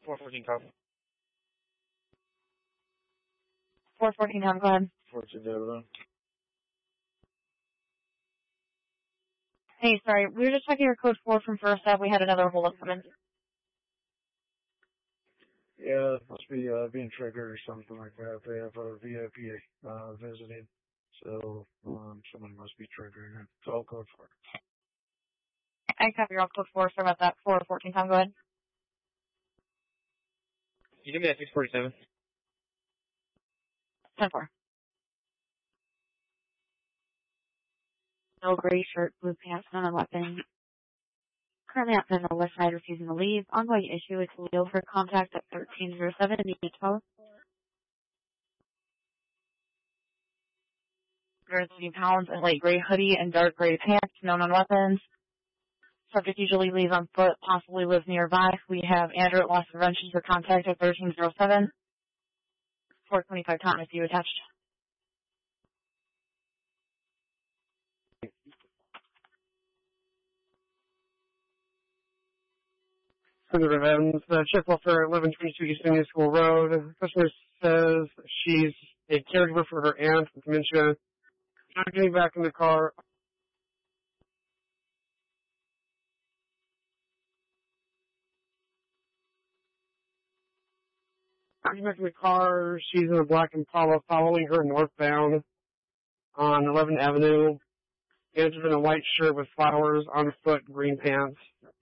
414 cop. 414 Tom, go ahead. 420. Hey, sorry, we were just checking your code 4 from first up. We had another hold-up come in. Yeah, it must be being triggered or something like that. They have a VIP visiting, so somebody must be triggering it. It's all code 4. I copy your all code 4. Sorry about that. 414 Tom, go ahead. You give me that 647. 10-4. No gray shirt, blue pants, none on weapon. Currently outside on the west side, refusing to leave. Ongoing issue is Leo for contact at 1307 in the 12. There's 30 pounds and light gray hoodie and dark gray pants, known on weapons. Subject usually leaves on foot, possibly lives nearby. We have Andrew at Lost Prevention for contact at 1307. 425 Tom, if you attached. Senator Evans, Chippewa for 1122 East Indian School Road. The customer says she's a caregiver for her aunt with dementia. Not getting back in the car. Getting back in the car, she's in a black Impala following her northbound on 11th Avenue. Answered in a white shirt with flowers on foot, green pants.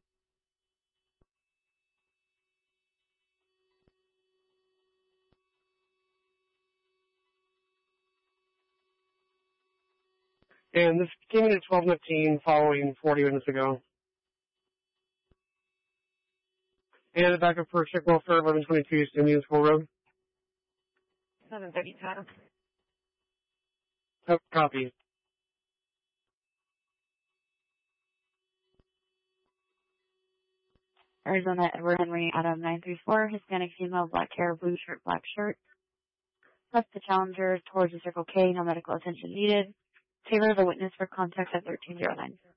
And this came in at 12:19, following 40 minutes ago. And a backup for Chippewa for 1122 East Indian School Road. 730 Tom. Oh, copy. Arizona Edward Henry Adam 934, Hispanic female, black hair, blue shirt, black shirt. Press the challenger towards the Circle K, no medical attention needed. Taylor the witness for contact at 1309.